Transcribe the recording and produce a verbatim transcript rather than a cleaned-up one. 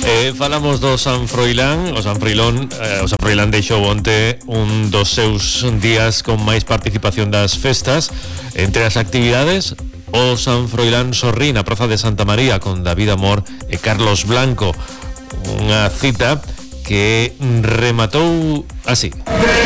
Eh, falamos do San Froilán. O San Froilán, eh, o San Froilán deixou onte un dos seus días con máis participación das festas. Entre as actividades, o San Froilán Sorrí na Praza de Santa María con David Amor e Carlos Blanco. Unha cita que rematou así.